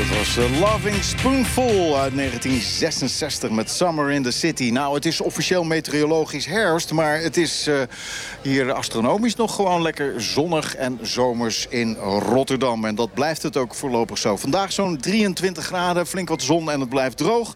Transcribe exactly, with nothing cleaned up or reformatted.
The Loving Spoonful uit negentien zesenzestig met Summer in the City. Nou, het is officieel meteorologisch herfst, maar het is uh, hier astronomisch nog gewoon lekker zonnig en zomers in Rotterdam. En dat blijft het ook voorlopig zo. Vandaag zo'n drieëntwintig graden, flink wat zon en het blijft droog.